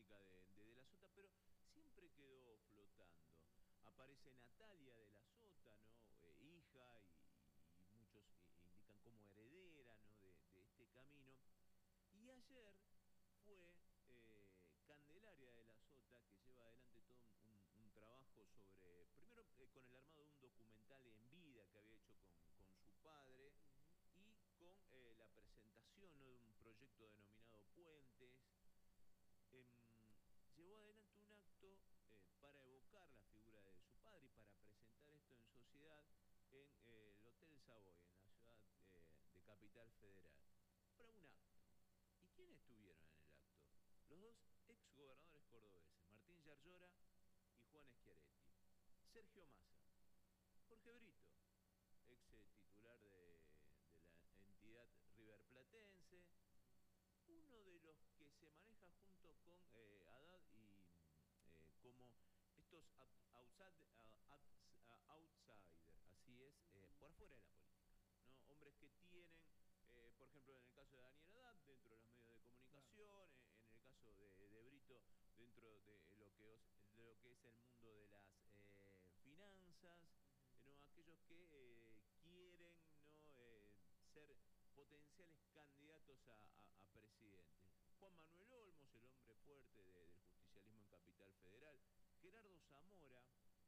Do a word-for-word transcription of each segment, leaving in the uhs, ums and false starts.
política de, de De la Sota, pero siempre quedó flotando. Aparece Natalia de la Sota, ¿no? Eh, hija, y, y muchos indican como heredera, ¿no? de, de este camino. Y ayer fue eh, Candelaria de la Sota, que lleva adelante todo un, un, un trabajo sobre, primero eh, con el armado de un documental en vida que había hecho con, con su padre, y con eh, la presentación, ¿no? de un proyecto denominado Puentes. Eh, llevó adelante un acto eh, para evocar la figura de su padre y para presentar esto en sociedad en eh, el Hotel Savoy, en la ciudad eh, de Capital Federal. Para un acto. ¿Y quiénes estuvieron en el acto? Los dos ex gobernadores cordobeses, Martín Yarlora y Juan Schiaretti. Sergio Massa, Jorge Brito, ex titular de, de la entidad riverplatense, uno de los que se maneja junto con eh, Haddad y eh, como estos outside, uh, outsiders, así es, eh, por afuera de la política, ¿no? Hombres que tienen, eh, por ejemplo, en el caso de Daniel Haddad, dentro de los medios de comunicación, claro. en, en el caso de, de Brito, dentro de lo que, os, de lo que es el mundo de las eh, finanzas, uh-huh. ¿no? Aquellos que eh, quieren no eh, ser potenciales candidatos a, a, a presidente. Juan Manuel Olmos, el hombre fuerte de, del justicialismo en Capital Federal. Gerardo Zamora,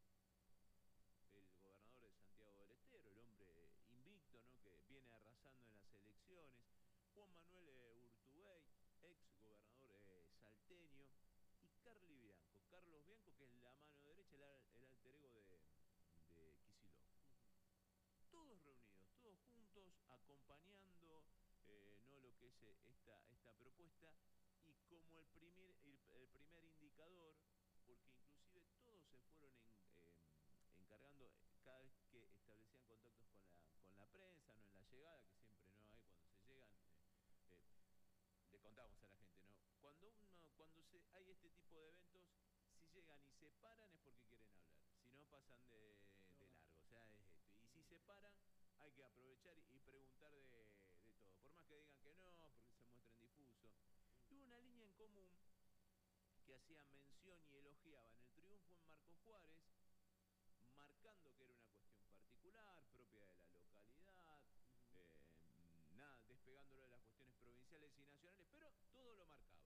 el gobernador de Santiago del Estero, el hombre invicto, ¿no? que viene arrasando en las elecciones. Juan Manuel eh, Urtubey, ex gobernador eh, salteño. Y Carly Bianco, Carlos Bianco, que es la mano derecha, el, el alter ego de, de Kicillof. Todos reunidos, todos juntos, acompañando eh, no lo que es esta, esta propuesta, y como el primer, el, el primer indicador, porque inclusive todos se fueron en, eh, encargando cada vez que establecían contactos con la, con la prensa, no en la llegada, que siempre no hay cuando se llegan. Eh, eh, le contamos a la gente, ¿no? Cuando uno, cuando se, hay este tipo de eventos, si llegan y se paran es porque quieren hablar, si no pasan de, de largo, o sea, es esto. Y si se paran, hay que aprovechar y preguntar de, de todo, por más que digan que no, porque se muestren difuso. Y hubo una línea en común que hacía mención y elogiaban el triunfo en Marcos Juárez, marcando que era una cuestión particular, propia de la localidad, uh-huh. eh, nada, despegándolo de las cuestiones provinciales y nacionales, pero todo lo marcaba.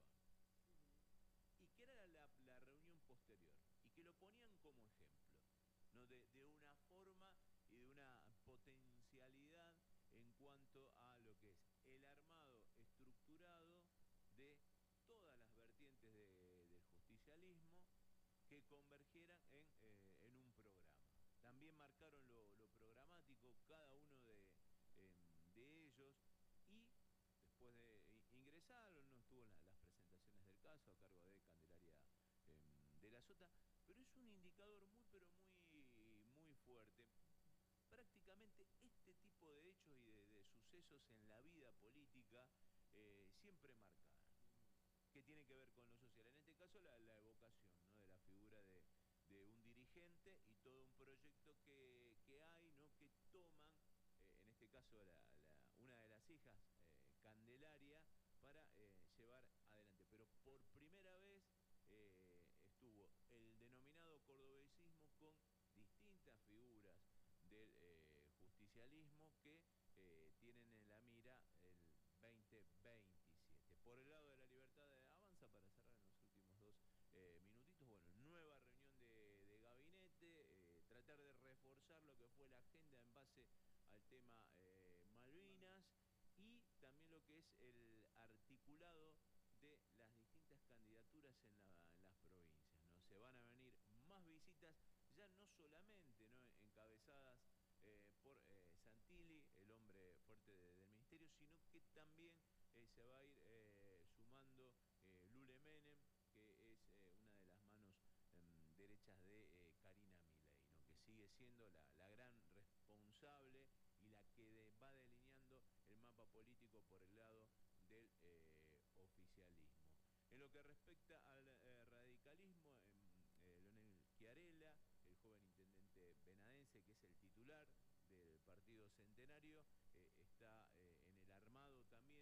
Uh-huh. Y que era la, la reunión posterior, y que lo ponían como ejemplo, ¿no? de, de una forma y de una potencialidad en cuanto a lo que es el armado estructurado de todas las vertientes de, del justicialismo, que convergieran en, eh, en un programa. También marcaron lo, lo programático cada uno de, eh, de ellos, y después de ingresaron, no estuvo en la, las presentaciones del caso a cargo de Candelaria eh, de la Sota, pero es un indicador muy pero muy, muy fuerte. Prácticamente este tipo de hechos y de, de sucesos en la vida política eh, siempre marcan, que tiene que ver con lo social. En este caso la, la evocación, ¿no? de la figura de, de un dirigente y todo un proyecto que, que hay, ¿no? que toman, eh, en este caso la, la, una de las hijas, eh, Candelaria, para eh, llevar adelante. Pero por primera vez eh, estuvo el denominado cordobesismo con distintas figuras del eh, justicialismo que eh, tienen en la mira el veinte veintisiete. Por el lado de la libertad de avanza, para cerrar en los últimos dos eh, minutitos, bueno, nueva reunión de, de gabinete, eh, tratar de reforzar lo que fue la agenda en base al tema eh, Malvinas, y también lo que es el articulado de las distintas candidaturas en, la, en las provincias, ¿no? Se van a venir más visitas, ya no solamente, ¿no? encabezadas eh, por eh, Santilli, el hombre fuerte de, del ministerio, sino que también eh, se va a ir eh, sumando eh, Lule Menem, que es eh, una de las manos eh, derechas de eh, Karina Milei, ¿no? que sigue siendo la, la gran responsable y la que de, va delineando el mapa político por el lado del eh, oficialismo. En lo que respecta al eh, radicalismo, eh, eh, Leonel Schiarella, el joven intendente benadense, que es el titular del Partido Centenario,